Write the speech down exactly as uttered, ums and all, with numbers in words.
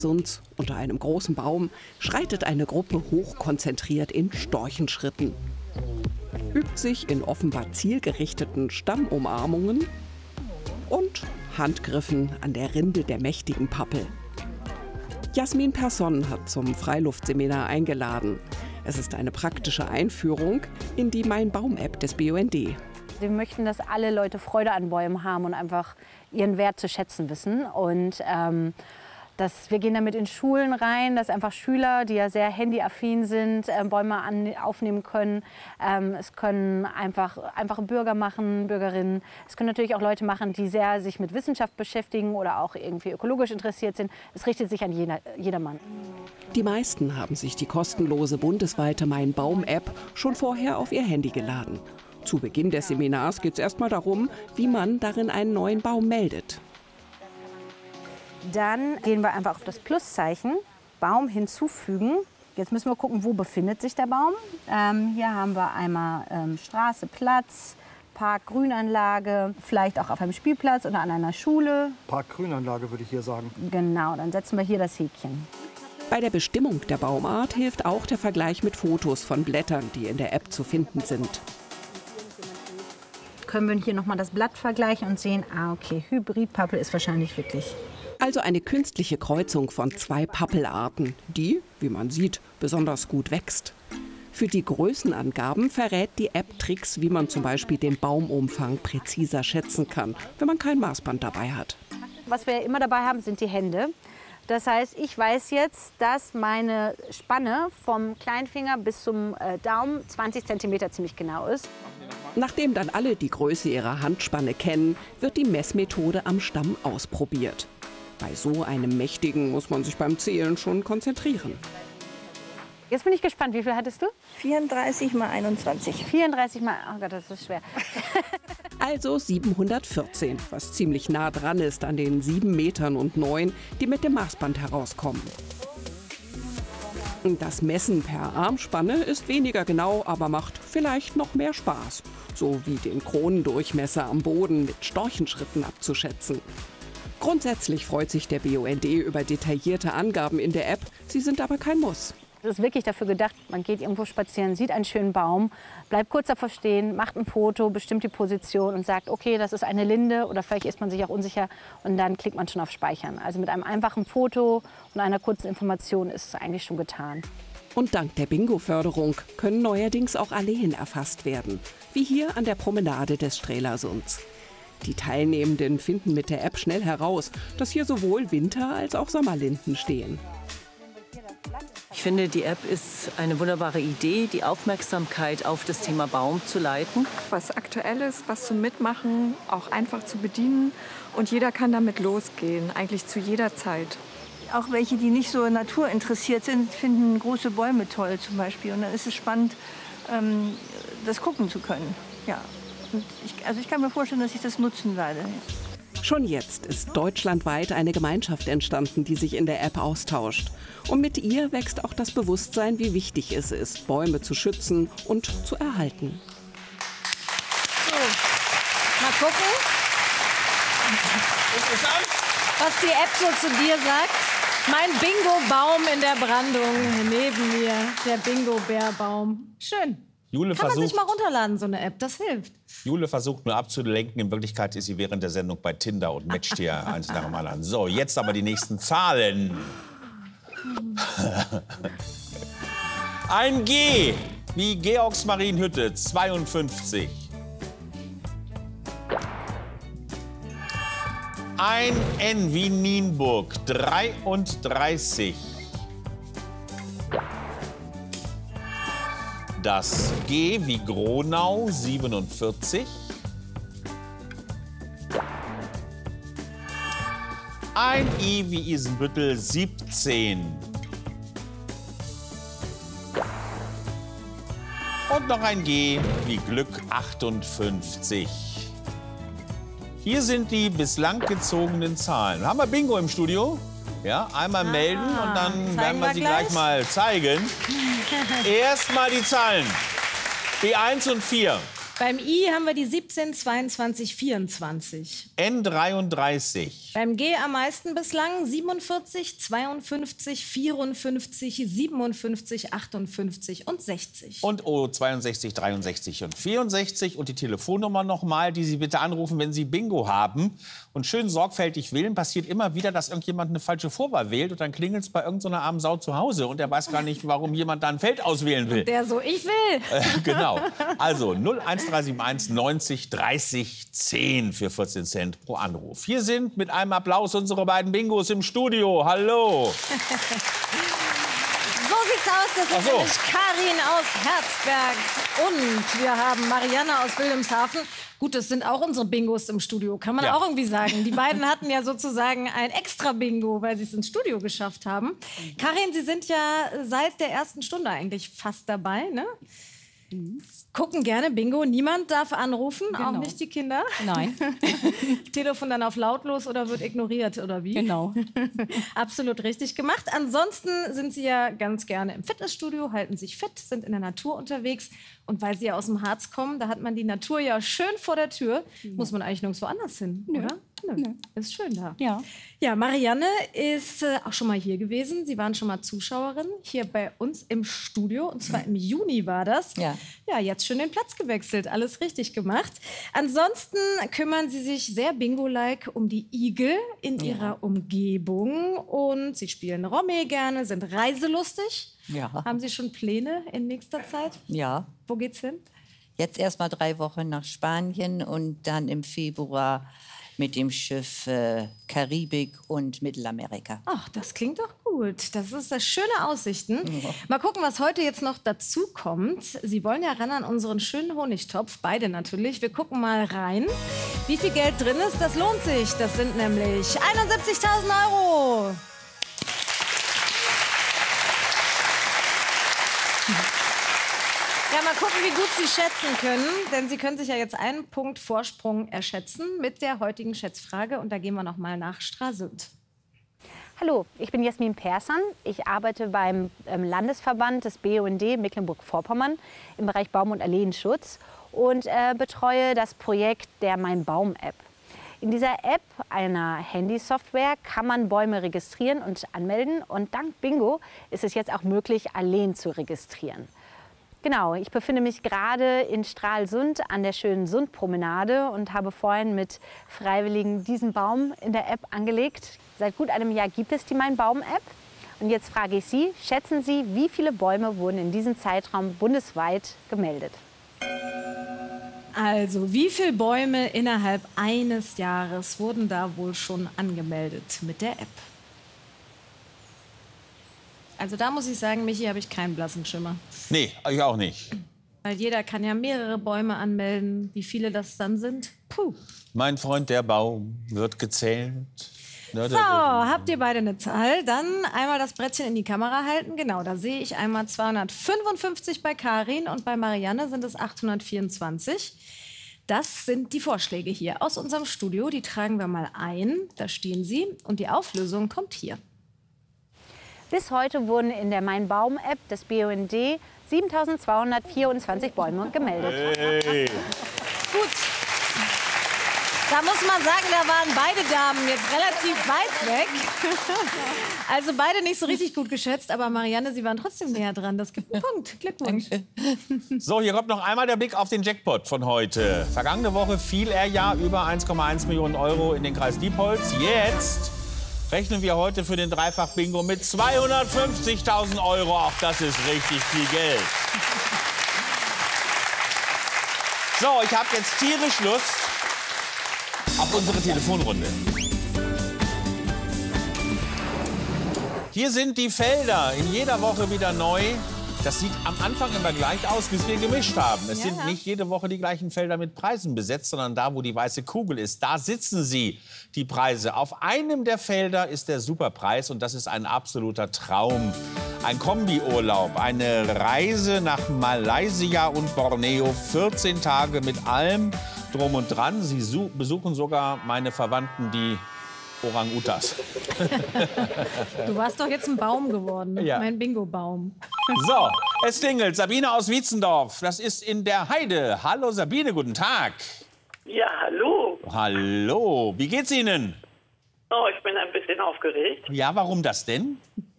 Sunds unter einem großen Baum schreitet eine Gruppe hochkonzentriert in Storchenschritten. Übt sich in offenbar zielgerichteten Stammumarmungen und Handgriffen an der Rinde der mächtigen Pappel. Jasmin Persson hat zum Freiluftseminar eingeladen. Es ist eine praktische Einführung in die Mein Baum-App des B U N D. Wir möchten, dass alle Leute Freude an Bäumen haben und einfach ihren Wert zu schätzen wissen. Und ähm, das, wir gehen damit in Schulen rein, dass einfach Schüler, die ja sehr handyaffin sind, äh, Bäume an, aufnehmen können. Ähm, es können einfach einfache Bürger machen, Bürgerinnen. Es können natürlich auch Leute machen, die sehr sich mit Wissenschaft beschäftigen oder auch irgendwie ökologisch interessiert sind. Es richtet sich an jeder, jedermann. Die meisten haben sich die kostenlose bundesweite Mein Baum-App schon vorher auf ihr Handy geladen. Zu Beginn des Seminars geht es erstmal darum, wie man darin einen neuen Baum meldet. Dann gehen wir einfach auf das Pluszeichen, Baum hinzufügen. Jetzt müssen wir gucken, wo befindet sich der Baum. Ähm, hier haben wir einmal ähm, Straße, Platz, Park, Grünanlage, vielleicht auch auf einem Spielplatz oder an einer Schule. Park, Grünanlage würde ich hier sagen. Genau, dann setzen wir hier das Häkchen. Bei der Bestimmung der Baumart hilft auch der Vergleich mit Fotos von Blättern, die in der App zu finden sind. Können wir hier noch mal das Blatt vergleichen und sehen, ah okay, Hybridpappel ist wahrscheinlich wirklich. Also eine künstliche Kreuzung von zwei Pappelarten, die, wie man sieht, besonders gut wächst. Für die Größenangaben verrät die App Tricks, wie man zum Beispiel den Baumumfang präziser schätzen kann, wenn man kein Maßband dabei hat. Was wir immer dabei haben, sind die Hände. Das heißt, ich weiß jetzt, dass meine Spanne vom Kleinfinger bis zum Daumen zwanzig Zentimeter ziemlich genau ist. Nachdem dann alle die Größe ihrer Handspanne kennen, wird die Messmethode am Stamm ausprobiert. Bei so einem mächtigen muss man sich beim Zählen schon konzentrieren. Jetzt bin ich gespannt, wie viel hattest du? vierunddreißig mal einundzwanzig. vierunddreißig mal, oh Gott, das ist schwer. Also siebenhundertvierzehn, was ziemlich nah dran ist an den sieben Metern und neun, die mit dem Maßband herauskommen. Das Messen per Armspanne ist weniger genau, aber macht vielleicht noch mehr Spaß. So wie den Kronendurchmesser am Boden mit Storchenschritten abzuschätzen. Grundsätzlich freut sich der B U N D über detaillierte Angaben in der App. Sie sind aber kein Muss. Es ist wirklich dafür gedacht, man geht irgendwo spazieren, sieht einen schönen Baum, bleibt kurz davor stehen, macht ein Foto, bestimmt die Position und sagt, okay, das ist eine Linde oder vielleicht ist man sich auch unsicher und dann klickt man schon auf Speichern. Also mit einem einfachen Foto und einer kurzen Information ist es eigentlich schon getan. Und dank der Bingo-Förderung können neuerdings auch Alleen erfasst werden, wie hier an der Promenade des Strelersunds. Die Teilnehmenden finden mit der App schnell heraus, dass hier sowohl Winter- als auch Sommerlinden stehen. Ich finde, die App ist eine wunderbare Idee, die Aufmerksamkeit auf das Thema Baum zu leiten. Was aktuell ist, was zum Mitmachen, auch einfach zu bedienen. Und jeder kann damit losgehen, eigentlich zu jeder Zeit. Auch welche, die nicht so naturinteressiert sind, finden große Bäume toll zum Beispiel. Und dann ist es spannend, ähm, das gucken zu können. Ja. Und ich, also ich kann mir vorstellen, dass ich das nutzen werde. Schon jetzt ist deutschlandweit eine Gemeinschaft entstanden, die sich in der App austauscht. Und mit ihr wächst auch das Bewusstsein, wie wichtig es ist, Bäume zu schützen und zu erhalten. So, mal gucken, was die App so zu dir sagt. Mein Bingo-Baum in der Brandung, neben mir der Bingo-Bärbaum. Schön. Jule Kann man versucht, sich mal runterladen, so eine App, das hilft. Jule versucht nur abzulenken. In Wirklichkeit ist sie während der Sendung bei Tinder und matcht hier eins nach dem anderen. So, jetzt aber die nächsten Zahlen. Ein G wie Georgsmarienhütte, zweiundfünfzig. Ein N wie Nienburg, dreiunddreißig. Das G wie Gronau, siebenundvierzig. Ein I wie Isenbüttel, siebzehn. Und noch ein G wie Glück, achtundfünfzig. Hier sind die bislang gezogenen Zahlen. Haben wir Bingo im Studio? Ja, einmal ah, melden und dann werden wir sie gleich, gleich mal zeigen. Erst mal die Zahlen. B eins und vier. Beim I haben wir die siebzehn, zweiundzwanzig, vierundzwanzig. N dreiunddreißig. Beim G am meisten bislang siebenundvierzig, zweiundfünfzig, vierundfünfzig, siebenundfünfzig, achtundfünfzig und sechzig. Und O zweiundsechzig, dreiundsechzig und vierundsechzig. Und die Telefonnummer nochmal, die Sie bitte anrufen, wenn Sie Bingo haben. Und schön sorgfältig wählen. Passiert immer wieder, dass irgendjemand eine falsche Vorwahl wählt. Und dann klingelt es bei irgendeiner armen Sau zu Hause. Und der weiß gar nicht, warum jemand da ein Feld auswählen will. Der so, ich will. Äh, genau. Also null eins drei sieben eins neunzig dreißig zehn für vierzehn Cent pro Anruf. Hier sind mit einem Applaus unsere beiden Bingos im Studio. Hallo. So sieht's aus. Das ist so. nämlich Karin aus Herzberg. Und wir haben Marianne aus Wilhelmshaven. Gut, das sind auch unsere Bingos im Studio, kann man Ja. auch irgendwie sagen. Die beiden hatten ja sozusagen ein Extra-Bingo, weil sie es ins Studio geschafft haben. Karin, Sie sind ja seit der ersten Stunde eigentlich fast dabei, ne? Gucken gerne Bingo. Niemand darf anrufen, auch Genau. nicht die Kinder. Nein. Telefon dann auf lautlos oder wird ignoriert, oder wie? Genau. Absolut richtig gemacht. Ansonsten sind Sie ja ganz gerne im Fitnessstudio, halten sich fit, sind in der Natur unterwegs. Und weil Sie ja aus dem Harz kommen, da hat man die Natur ja schön vor der Tür. Muss man eigentlich nirgendwo anders hin, Nö. oder? Nö. Nö. Ist schön da. Ja. Ja, Marianne ist äh, auch schon mal hier gewesen. Sie waren schon mal Zuschauerin hier bei uns im Studio. Und zwar im Juni war das. Ja. Ja, jetzt schon den Platz gewechselt. Alles richtig gemacht. Ansonsten kümmern Sie sich sehr Bingo-like um die Igel in Ja. ihrer Umgebung. Und Sie spielen Romme gerne, sind reiselustig. Ja. Haben Sie schon Pläne in nächster Zeit? Ja. Wo geht's hin? Jetzt erst mal drei Wochen nach Spanien und dann im Februar mit dem Schiff äh, Karibik und Mittelamerika. Ach, das klingt doch gut. Das ist das schöne Aussichten. Mal gucken, was heute jetzt noch dazu kommt. Sie wollen ja ran an unseren schönen Honigtopf, beide natürlich. Wir gucken mal rein. Wie viel Geld drin ist, das lohnt sich. Das sind nämlich einundsiebzigtausend Euro. Ja, mal gucken, wie gut Sie schätzen können. Denn Sie können sich ja jetzt einen Punkt Vorsprung erschätzen mit der heutigen Schätzfrage. Und da gehen wir noch mal nach Stralsund. Hallo, ich bin Jasmin Persson. Ich arbeite beim ähm, Landesverband des B U N D Mecklenburg-Vorpommern im Bereich Baum- und Alleenschutz und äh, betreue das Projekt der Mein Baum-App. In dieser App, einer Handysoftware, kann man Bäume registrieren und anmelden. Und dank Bingo ist es jetzt auch möglich, Alleen zu registrieren. Genau, ich befinde mich gerade in Stralsund an der schönen Sundpromenade und habe vorhin mit Freiwilligen diesen Baum in der App angelegt. Seit gut einem Jahr gibt es die Mein Baum-App. Und jetzt frage ich Sie, schätzen Sie, wie viele Bäume wurden in diesem Zeitraum bundesweit gemeldet? Also, wie viele Bäume innerhalb eines Jahres wurden da wohl schon angemeldet mit der App? Also da muss ich sagen, Michi, habe ich keinen blassen Schimmer. Nee, ich auch nicht. Weil jeder kann ja mehrere Bäume anmelden. Wie viele das dann sind? Puh. Mein Freund, der Baum wird gezählt. So, habt ihr beide eine Zahl? Dann einmal das Brettchen in die Kamera halten. Genau, da sehe ich einmal zweihundertfünfundfünfzig bei Karin und bei Marianne sind es achthundertvierundzwanzig. Das sind die Vorschläge hier aus unserem Studio. Die tragen wir mal ein. Da stehen sie. Und die Auflösung kommt hier. Bis heute wurden in der Mein Baum-App des B U N D siebentausendzweihundertvierundzwanzig Bäume gemeldet. Hey. Gut. Da muss man sagen, da waren beide Damen jetzt relativ weit weg. Also beide nicht so richtig gut geschätzt, aber Marianne, Sie waren trotzdem näher dran. Das gibt einen Punkt. Glückwunsch. So, hier kommt noch einmal der Blick auf den Jackpot von heute. Vergangene Woche fiel er ja über eins Komma eins Millionen Euro in den Kreis Diepholz. Jetzt rechnen wir heute für den Dreifach-Bingo mit zweihundertfünfzigtausend Euro. Auch das ist richtig viel Geld. So, ich habe jetzt tierisch Lust auf unsere Telefonrunde. Hier sind die Felder, in jeder Woche wieder neu. Das sieht am Anfang immer gleich aus, bis wir gemischt haben. Es Ja, sind ja. nicht jede Woche die gleichen Felder mit Preisen besetzt, sondern da, wo die weiße Kugel ist, da sitzen sie, die Preise. Auf einem der Felder ist der Superpreis und das ist ein absoluter Traum. Ein Kombiurlaub, eine Reise nach Malaysia und Borneo, vierzehn Tage mit allem drum und dran. Sie su- besuchen sogar meine Verwandten, die Orang-Utas. Du warst doch jetzt ein Baum geworden, Ja. mein Bingo-Baum. So, es klingelt. Sabine aus Wietzendorf. Das ist in der Heide. Hallo Sabine, guten Tag. Ja, hallo. Hallo, wie geht's Ihnen? Oh, ich bin ein bisschen aufgeregt. Ja, warum das denn?